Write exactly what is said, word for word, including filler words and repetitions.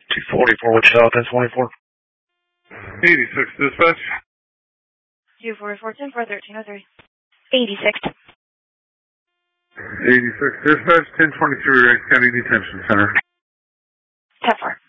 two forty-four, Wichita, ten twenty-four. eighty-six, dispatch. two forty-four, ten four, thirteen oh three. eighty-six. eighty-six, dispatch, ten twenty-three, Rice County Detention Center. ten four.